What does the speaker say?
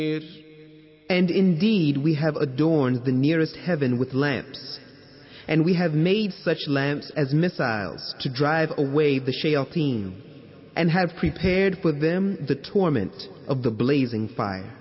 And indeed we have adorned the nearest heaven with lamps, and we have made such lamps as missiles to drive away the shayateen, and have prepared for them the torment of the blazing fire.